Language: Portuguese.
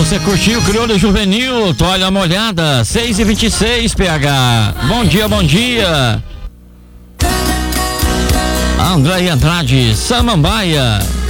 Você curtiu o Crioulo Juvenil, Toalha Molhada, 6h26, PH. Bom dia, bom dia. André Andrade, Samambaia.